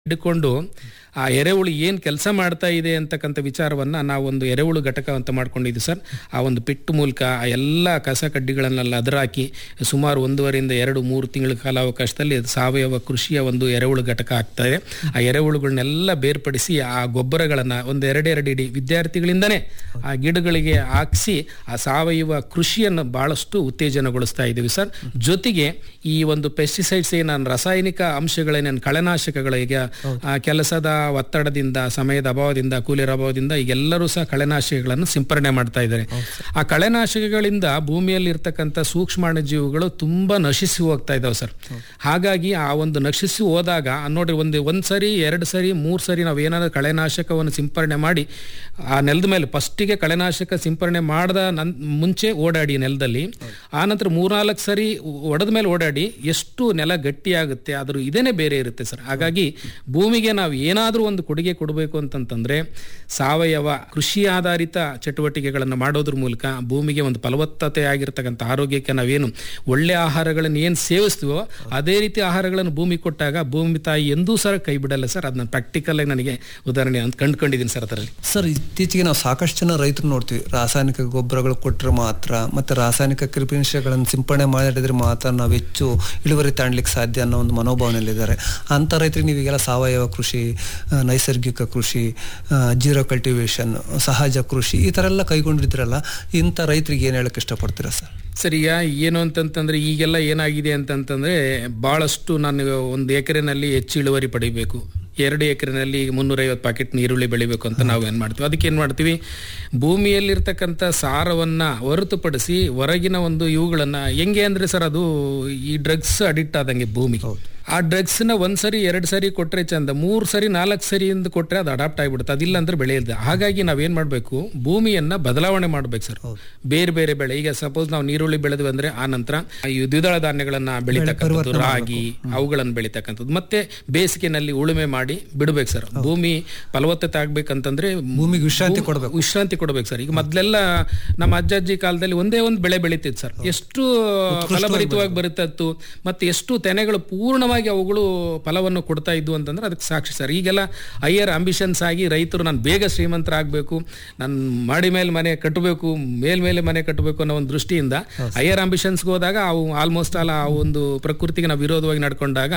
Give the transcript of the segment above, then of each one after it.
ಹಿಡ್ಕೊಂಡು ಆ ಎರೆಹುಳು ಏನು ಕೆಲಸ ಮಾಡ್ತಾ ಇದೆ ಅಂತಕ್ಕಂಥ ವಿಚಾರವನ್ನು ನಾವು ಒಂದು ಎರೆಹುಳು ಘಟಕ ಅಂತ ಮಾಡ್ಕೊಂಡಿದ್ದೀವಿ ಸರ್. ಆ ಒಂದು ಪಿಟ್ ಮೂಲಕ ಆ ಎಲ್ಲ ಕಸ ಕಡ್ಡಿಗಳನ್ನೆಲ್ಲ ಅದರಾಕಿ ಸುಮಾರು 1.5 2 3 ತಿಂಗಳ ಕಾಲಾವಕಾಶದಲ್ಲಿ ಸಾವಯವ ಕೃಷಿಯ ಒಂದು ಎರೆಹುಳು ಘಟಕ ಆಗ್ತದೆ. ಆ ಎರೆಹುಳುಗಳನ್ನೆಲ್ಲ ಬೇರ್ಪಡಿಸಿ ಆ ಗೊಬ್ಬರಗಳನ್ನು ಒಂದು 2 ಇಡಿ ವಿದ್ಯಾರ್ಥಿಗಳಿಂದನೇ ಆ ಗಿಡಗಳಿಗೆ ಹಾಕಿಸಿ ಆ ಸಾವಯವ ಕೃಷಿಯನ್ನು ಭಾಳಷ್ಟು ಉತ್ತೇಜನಗೊಳಿಸ್ತಾ ಇದ್ದೀವಿ ಸರ್. ಜೊತೆಗೆ ಈ ಒಂದು ಪೆಸ್ಟಿಸೈಡ್ಸ್ ಏನಾನು ರಾಸಾಯನಿಕ ಅಂಶಗಳೇನೇನು ಕಳೆನಾಶಕಗಳಿಗೆ ಕೆಲಸದ ಒತ್ತಡದಿಂದ, ಸಮಯದ ಅಭಾವದಿಂದ, ಕೂಲಿಯರ ಅಭಾವದಿಂದ ಈಗೆಲ್ಲರೂ ಸಹ ಕಳೆನಾಶಕಗಳನ್ನು ಸಿಂಪರಣೆ ಮಾಡ್ತಾ ಇದ್ದಾರೆ. ಆ ಕಳೆನಾಶಕಗಳಿಂದ ಭೂಮಿಯಲ್ಲಿ ಇರ್ತಕ್ಕಂಥ ಸೂಕ್ಷ್ಮಾಣು ಜೀವಿಗಳು ತುಂಬಾ ನಶಿಸಿ ಹೋಗ್ತಾ ಇದಾವೆ ಸರ್. ಹಾಗಾಗಿ ಆ ಒಂದು ನಶಿಸಿ ಹೋದಾಗ ನೋಡ್ರಿ, ಒಂದ್ ಸರಿ 2 ಸರಿ 3 ಸರಿ ನಾವು ಏನಾದ್ರು ಕಳೆನಾಶಕವನ್ನು ಸಿಂಪರಣೆ ಮಾಡಿ ಆ ನೆಲದ ಮೇಲೆ ಫಸ್ಟಿಗೆ ಕಳೆನಾಶಕ ಸಿಂಪರಣೆ ಮಾಡದ ಮುಂಚೆ ಓಡಾಡಿ ನೆಲದಲ್ಲಿ, ಆನಂತರ 3-4 ಸರಿ ಒಡೆದ ಮೇಲೆ ಓಡಾಡಿ ಎಷ್ಟು ನೆಲ ಗಟ್ಟಿಯಾಗುತ್ತೆ, ಅದ್ರ ಇದೇನೆ ಬೇರೆ ಇರುತ್ತೆ ಸರ್. ಹಾಗಾಗಿ ಭೂಮಿಗೆ ನಾವು ಏನಾದರೂ ಒಂದು ಕೊಡುಗೆ ಕೊಡಬೇಕು ಅಂತಂತಂದ್ರೆ ಸಾವಯವ ಕೃಷಿ ಆಧಾರಿತ ಚಟುವಟಿಕೆಗಳನ್ನು ಮಾಡೋದ್ರ ಮೂಲಕ ಭೂಮಿಗೆ ಒಂದು ಫಲವತ್ತತೆ ಆಗಿರ್ತಕ್ಕಂಥ ಆರೋಗ್ಯಕ್ಕೆ ನಾವೇನು ಒಳ್ಳೆ ಆಹಾರಗಳನ್ನು ಏನು ಸೇವಿಸ್ತೀವೋ ಅದೇ ರೀತಿ ಆಹಾರಗಳನ್ನು ಭೂಮಿ ಕೊಟ್ಟಾಗ ಭೂಮಿ ತಾಯಿ ಎಂದೂ ಸಹ ಕೈ ಬಿಡಲ್ಲ ಸರ್. ಅದನ್ನ ಪ್ರಾಕ್ಟಿಕಲ್ ಆಗಿ ನನಗೆ ಉದಾಹರಣೆ ಅಂತ ಕಂಡುಕೊಂಡಿದ್ದೀನಿ ಸರ್. ಅದರಲ್ಲಿ ಸರ್ ಇತ್ತೀಚೆಗೆ ನಾವು ಸಾಕಷ್ಟು ಜನ ರೈತರು ನೋಡ್ತೀವಿ, ರಾಸಾಯನಿಕ ಗೊಬ್ಬರಗಳು ಕೊಟ್ಟರೆ ಮಾತ್ರ ಮತ್ತೆ ರಾಸಾಯನಿಕ ಕ್ರಿಮಿನಾಶಕಗಳನ್ನು ಸಿಂಪಡಣೆ ಮಾಡಿದ್ರೆ ಮಾತ್ರ ನಾವು ಹೆಚ್ಚು ಇಳುವರಿ ತಾಣ್ಲಿಕ್ಕೆ ಸಾಧ್ಯ ಅನ್ನೋ ಒಂದು ಮನೋಭಾವನೆಯಲ್ಲಿದ್ದಾರೆ. ಅಂತ ರೈತರಿಗೆ ನೀವೀಗೆಲ್ಲ ಸಾವಯವ ಕೃಷಿ, ನೈಸರ್ಗಿಕ ಕೃಷಿ, ಜೀರೋ ಕಲ್ಟಿವೇಶನ್, ಸಹಜ ಕೃಷಿ ಈ ಥರ ಎಲ್ಲ ಕೈಗೊಂಡಿದ್ರಲ್ಲ, ಇಂಥ ರೈತರಿಗೆ ಏನು ಹೇಳಕ್ಕೆ ಇಷ್ಟಪಡ್ತೀರಾ ಸರ್? ಸರ್, ಈಗ ಏನು ಅಂತಂತಂದ್ರೆ ಈಗೆಲ್ಲ ಏನಾಗಿದೆ ಅಂತಂತಂದ್ರೆ ಭಾಳಷ್ಟು ನಾನು 1 ಎಕರೆನಲ್ಲಿ ಹೆಚ್ಚು ಇಳುವರಿ ಪಡಿಬೇಕು, 2 ಎಕರೆನಲ್ಲಿ 350 ಪ್ಯಾಕೆಟ್ ಈರುಳ್ಳಿ ಬೆಳಿಬೇಕು ಅಂತ ನಾವು ಏನು ಮಾಡ್ತೀವಿ, ಅದಕ್ಕೆ ಏನು ಮಾಡ್ತೀವಿ, ಭೂಮಿಯಲ್ಲಿರ್ತಕ್ಕಂಥ ಸಾರವನ್ನು ಹೊರತುಪಡಿಸಿ ಹೊರಗಿನ ಒಂದು ಇವುಗಳನ್ನು ಹೆಂಗೆ ಅಂದರೆ ಸರ್, ಅದು ಈ ಡ್ರಗ್ಸ್ ಅಡಿಕ್ಟ್ ಆದಂಗೆ ಭೂಮಿ. ಆ ಡ್ರಗ್ಸ್ನ 1 ಸರಿ 2 ಸರಿ ಕೊಟ್ಟರೆ ಚಂದ, 3 ಸರಿ 4 ಸರಿಯಿಂದ ಕೊಟ್ಟರೆ ಅದು ಅಡಾಪ್ಟ್ ಆಗಿಬಿಡುತ್ತೆ, ಅದಿಲ್ಲ ಅಂದ್ರೆ ಬೆಳೆಯಲ್ದು. ಹಾಗಾಗಿ ನಾವೇನು ಮಾಡಬೇಕು, ಭೂಮಿಯನ್ನು ಬದಲಾವಣೆ ಮಾಡ್ಬೇಕು ಸರ್. ಬೇರೆ ಬೇರೆ ಬೆಳೆ, ಈಗ ಸಪೋಸ್ ನಾವು ನೀರುಳ್ಳಿ ಬೆಳೆದ್ವಿ ಅಂದ್ರೆ ಆ ನಂತರ ಈ ದ್ವಿದಳ ಧಾನ್ಯಗಳನ್ನ ಬೆಳೀತಕ್ಕಂಥದ್ದು, ರಾಗಿ ಅವುಗಳನ್ನು ಬೆಳೀತಕ್ಕಂಥದ್ದು, ಮತ್ತೆ ಬೇಸಿಗೆನಲ್ಲಿ ಉಳುಮೆ ಮಾಡಿ ಬಿಡ್ಬೇಕು ಸರ್. ಭೂಮಿ ಫಲವತ್ತತೆ ಆಗ್ಬೇಕಂತಂದ್ರೆ ಭೂಮಿಗೆ ವಿಶ್ರಾಂತಿ ಕೊಡ್ಬೇಕು ಸರ್. ಈಗ ಮೊದ್ಲೆಲ್ಲ ನಮ್ಮ ಅಜ್ಜಿ ಕಾಲದಲ್ಲಿ ಒಂದೇ ಒಂದು ಬೆಳೆ ಬೆಳೀತಿತ್ತು ಸರ್, ಎಷ್ಟು ಫಲಭರಿತವಾಗಿ ಬರುತ್ತಿತ್ತು, ಮತ್ತೆ ಎಷ್ಟು ತೆನೆಗಳು ಪೂರ್ಣವಾಗಿ ಅವುಗಳು ಫಲವನ್ನು ಕೊಡ್ತಾ ಇದ್ವು ಅಂತಂದ್ರೆ ಅದಕ್ಕೆ ಸಾಕ್ಷಿ ಸರ್. ಈಗೆಲ್ಲ ಹೈಯರ್ ಅಂಬಿಷನ್ಸ್ ಆಗಿ ರೈತರು ನಾನು ಬೇಗ ಶ್ರೀಮಂತರಾಗಬೇಕು, ನಾನು ಮಾಡಿ ಮೇಲೆ ಮನೆ ಕಟ್ಟಬೇಕು, ಮೇಲ್ಮೇಲೆ ಮನೆ ಕಟ್ಟಬೇಕು ಅನ್ನೋ ಒಂದು ದೃಷ್ಟಿಯಿಂದ ಹೈಯರ್ ಅಂಬಿಷನ್ಸ್ಗೆ ಹೋದಾಗ ಅವು ಆಲ್ಮೋಸ್ಟ್ ಆಲ್ ಆ ಒಂದು ಪ್ರಕೃತಿಗೆ ನಾವು ವಿರೋಧವಾಗಿ ನಡ್ಕೊಂಡಾಗ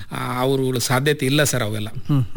ಅವರು ಸಾಧ್ಯತೆ ಇಲ್ಲ ಸರ್. ಅವೆಲ್ಲ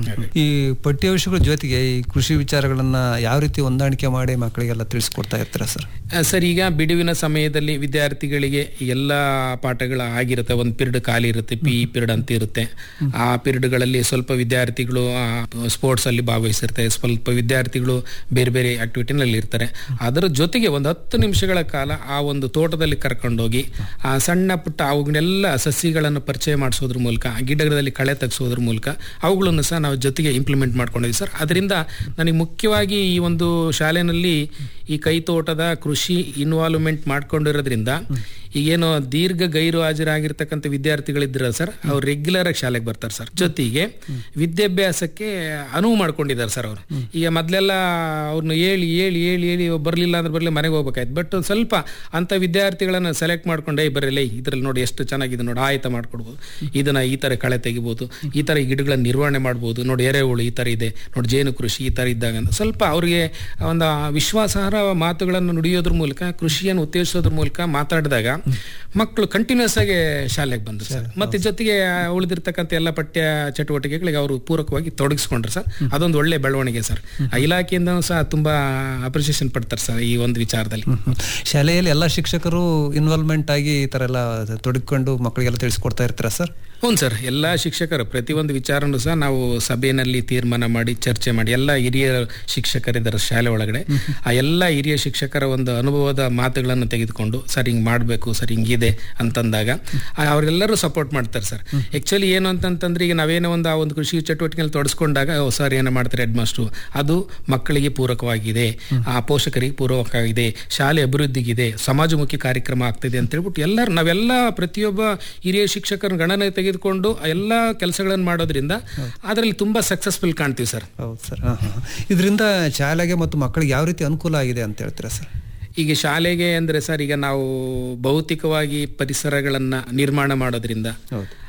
ಈ ಪಠ್ಯ ವಿಷಯಗಳ ಜೊತೆಗೆ ಈ ಕೃಷಿ ವಿಚಾರಗಳನ್ನ ಯಾವ ರೀತಿ ಹೊಂದಾಣಿಕೆ ಮಾಡಿ ಮಕ್ಕಳಿಗೆಲ್ಲ ತಿಳಿಸ್ಕೊಡ್ತಾ ಇರ್ತೀರಾ ಸರ್? ಸರ್, ಈಗ ಬಿಡುವಿನ ಸಮಯದಲ್ಲಿ ವಿದ್ಯಾರ್ಥಿಗಳಿಗೆ ಎಲ್ಲ ಪಾಠಗಳು ಆಗಿರುತ್ತೆ, ಒಂದು ಪಿರಿಯಡ್ ಖಾಲಿ ಇರುತ್ತೆ, ಪಿರಿಯಡ್ ಅಂತ ಇರುತ್ತೆ. ಆ ಪಿರಿಯಡ್ಗಳಲ್ಲಿ ಸ್ವಲ್ಪ ವಿದ್ಯಾರ್ಥಿಗಳು ಸ್ಪೋರ್ಟ್ಸ್ ಅಲ್ಲಿ ಭಾಗವಹಿಸಿರ್ತಾರೆ, ಸ್ವಲ್ಪ ವಿದ್ಯಾರ್ಥಿಗಳು ಬೇರೆ ಬೇರೆ ಆಕ್ಟಿವಿಟಿನಲ್ಲಿ ಇರ್ತಾರೆ. ಅದರ ಜೊತೆಗೆ ಒಂದು 10 ನಿಮಿಷಗಳ ಕಾಲ ಆ ಒಂದು ತೋಟದಲ್ಲಿ ಕರ್ಕೊಂಡೋಗಿ ಆ ಸಣ್ಣ ಪುಟ್ಟ ಅವುಗಳನ್ನೆಲ್ಲ ಸಸಿಗಳನ್ನು ಪರಿಚಯ ಮಾಡಿಸೋದ್ರ ಮೂಲಕ, ಗಿಡಗಳಲ್ಲಿ ಕಳೆ ತೆಗೆಸೋದ್ರ ಮೂಲಕ ಅವುಗಳನ್ನು ಸಹ ನಾವು ಜೊತೆಗೆ ಇಂಪ್ಲಿಮೆಂಟ್ ಮಾಡ್ಕೊಂಡಿದ್ದೀವಿ ಸರ್. ಅದರಿಂದ ನನಗೆ ಮುಖ್ಯವಾಗಿ ಈ ಒಂದು ಶಾಲೆಯಲ್ಲಿ ಈ ಕೈತೋಟದ ಕೃಷಿ ಇನ್ವಾಲ್ವ್ಮೆಂಟ್ ಮಾಡ್ಕೊಂಡಿರೋದ್ರಿಂದ ಈಗೇನು ದೀರ್ಘ ಗೈರು ಹಾಜರಾಗಿರ್ತಕ್ಕಂಥ ವಿದ್ಯಾರ್ಥಿಗಳಿದ್ರ ಸರ್, ಅವ್ರು ರೆಗ್ಯುಲರ್ ಆಗಿ ಶಾಲೆಗೆ ಬರ್ತಾರೆ ಸರ್. ಜೊತೆಗೆ ವಿದ್ಯಾಭ್ಯಾಸಕ್ಕೆ ಅನುವು ಮಾಡ್ಕೊಂಡಿದ್ದಾರೆ ಸರ್ ಅವರು. ಈಗ ಮೊದಲೆಲ್ಲ ಅವ್ರನ್ನ ಹೇಳಿ ಬರಲಿಲ್ಲ ಅಂದ್ರೆ ಬರಲಿ ಮನೆಗೆ ಹೋಗ್ಬೇಕಾಯ್ತು. ಬಟ್ ಸ್ವಲ್ಪ ಅಂತ ವಿದ್ಯಾರ್ಥಿಗಳನ್ನ ಸೆಲೆಕ್ಟ್ ಮಾಡ್ಕೊಂಡೆ, ಬರಲಿ ಇದ್ರಲ್ಲಿ ನೋಡಿ ಎಷ್ಟು ಚೆನ್ನಾಗಿದೆ ನೋಡಿ, ಆಯತ ಮಾಡ್ಕೊಡ್ಬೋದು, ಇದನ್ನ ಈ ತರ ಕಳೆ ತೆಗಿಬೋದು, ಈ ತರ ಗಿಡಗಳನ್ನ ನಿರ್ವಹಣೆ ಮಾಡ್ಬೋದು, ನೋಡಿ ಎರೆಹುಳು ಈ ತರ ಇದೆ ನೋಡಿ, ಜೇನು ಕೃಷಿ ಈ ತರ ಇದ್ದಾಗ ಸ್ವಲ್ಪ ಅವ್ರಿಗೆ ಒಂದು ವಿಶ್ವಾಸಾರ್ಹ ಮಾತುಗಳನ್ನು ನುಡಿಯೋದ್ರ ಮೂಲಕ, ಕೃಷಿಯನ್ನು ಉತ್ತೇಜಿಸೋದ್ರ ಮೂಲಕ ಮಾತಾಡಿದಾಗ ಮಕ್ಕಳು ಕಂಟಿನ್ಯೂಸ್ ಆಗಿ ಶಾಲೆಗೆ ಬಂದ್ರು ಸರ್. ಮತ್ತೆ ಜೊತೆಗೆ ಉಳಿದಿರ್ತಕ್ಕಂಥ ಎಲ್ಲ ಪಠ್ಯ ಚಟುವಟಿಕೆಗಳಿಗೆ ಅವರು ಪೂರಕವಾಗಿ ತೊಡಗಿಸ್ಕೊಂಡ್ರು ಸರ್. ಅದೊಂದು ಒಳ್ಳೆ ಬೆಳವಣಿಗೆ ಸರ್. ಆ ಇಲಾಖೆಯಿಂದ ಸಹ ತುಂಬಾ ಅಪ್ರಿಸಿಯೇಷನ್ ಪಡ್ತಾರೆ ಸರ್ ಈ ಒಂದು ವಿಚಾರದಲ್ಲಿ. ಶಾಲೆಯಲ್ಲಿ ಎಲ್ಲ ಶಿಕ್ಷಕರು ಇನ್ವಾಲ್ವ್ಮೆಂಟ್ ಆಗಿ ಈ ತರ ಎಲ್ಲ ತೊಡಗಿಕೊಂಡು ಮಕ್ಕಳಿಗೆಲ್ಲ ತಿಳಿಸ್ಕೊಡ್ತಾ ಇರ್ತೀರಾ ಸರ್? ಹ್ಞೂ ಸರ್, ಎಲ್ಲ ಶಿಕ್ಷಕರು ಪ್ರತಿಯೊಂದು ವಿಚಾರನೂ ಸಹ ನಾವು ಸಭೆಯಲ್ಲಿ ತೀರ್ಮಾನ ಮಾಡಿ ಚರ್ಚೆ ಮಾಡಿ, ಎಲ್ಲ ಹಿರಿಯ ಶಿಕ್ಷಕರಿದ್ದಾರೆ ಶಾಲೆ ಒಳಗಡೆ, ಆ ಎಲ್ಲ ಹಿರಿಯ ಶಿಕ್ಷಕರ ಒಂದು ಅನುಭವದ ಮಾತುಗಳನ್ನು ತೆಗೆದುಕೊಂಡು ಸರ್ ಹಿಂಗೆ ಮಾಡಬೇಕು ಸರ್ ಹಿಂಗಿದೆ ಅಂತಂದಾಗ ಅವರೆಲ್ಲರೂ ಸಪೋರ್ಟ್ ಮಾಡ್ತಾರೆ ಸರ್. ಆ್ಯಕ್ಚುಲಿ ಏನು ಅಂತಂತಂದ್ರೆ ಈಗ ನಾವೇನೋ ಒಂದು ಆ ಒಂದು ಕೃಷಿ ಚಟುವಟಿಕೆಯಲ್ಲಿ ತೊಡಸ್ಕೊಂಡಾಗ ಸರ್ ಏನೋ ಮಾಡ್ತಾರೆ ಹೆಡ್ ಮಾಸ್ಟ್ರು, ಅದು ಮಕ್ಕಳಿಗೆ ಪೂರಕವಾಗಿದೆ, ಆ ಪೋಷಕರಿಗೆ ಪೂರಕವಾಗಿದೆ, ಶಾಲೆ ಅಭಿವೃದ್ಧಿಗಿದೆ, ಸಮಾಜಮುಖಿ ಕಾರ್ಯಕ್ರಮ ಆಗ್ತಿದೆ ಅಂತ ಹೇಳ್ಬಿಟ್ಟು ಎಲ್ಲರೂ ನಾವೆಲ್ಲ ಪ್ರತಿಯೊಬ್ಬ ಹಿರಿಯ ಶಿಕ್ಷಕರ ಗಣನೆ ತೆಗೆದುಕೊಂಡು ಎಲ್ಲ ಕೆಲಸಗಳನ್ನು ಮಾಡೋದ್ರಿಂದ ಅದರಲ್ಲಿ ತುಂಬಾ ಸಕ್ಸಸ್ಫುಲ್ ಕಾಣ್ತೀವಿ ಸರ್. ಹೌದು ಸರ್. ಇದರಿಂದ ಶಾಲೆಗೆ ಮತ್ತು ಮಕ್ಕಳಿಗೆ ಯಾವ ರೀತಿ ಅನುಕೂಲ ಆಗಿದೆ ಅಂತ ಹೇಳ್ತೀರಾ ಸರ್? ಈಗ ಶಾಲೆಗೆ ಅಂದರೆ ಸರ್, ಈಗ ನಾವು ಭೌತಿಕವಾಗಿ ಪರಿಸರಗಳನ್ನು ನಿರ್ಮಾಣ ಮಾಡೋದ್ರಿಂದ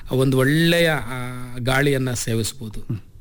ಒಂದು ಒಳ್ಳೆಯ ಗಾಳಿಯನ್ನು ಸೇವಿಸ್ಬೋದು.